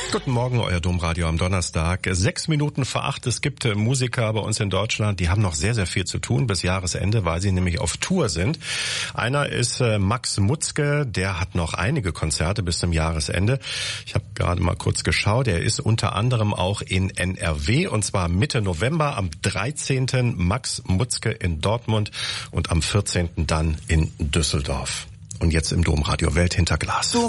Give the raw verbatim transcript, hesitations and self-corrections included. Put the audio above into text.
Guten Morgen, euer Domradio am Donnerstag. Sechs Minuten vor acht. Es gibt Musiker bei uns in Deutschland, die haben noch sehr, sehr viel zu tun bis Jahresende, weil sie nämlich auf Tour sind. Einer ist Max Mutzke, der hat noch einige Konzerte bis zum Jahresende. Ich habe gerade mal kurz geschaut. Er ist unter anderem auch in N R W und zwar Mitte November am dreizehnten Max Mutzke in Dortmund und am vierzehnten dann in Düsseldorf. Und jetzt im Domradio Welt hinter Glas.